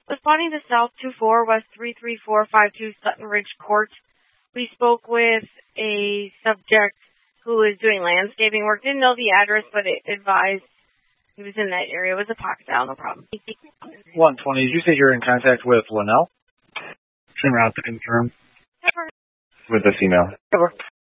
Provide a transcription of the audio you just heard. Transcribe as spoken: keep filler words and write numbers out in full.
Responding to South two four West three three four five two Sutton Ridge Court, we spoke with a subject who was doing landscaping work. Didn't know the address, but it advised he was in that area. It was a pocket down, no problem. one twenty, did you say you're in contact with Linnell? Send out to confirm. Never. With the female. Never.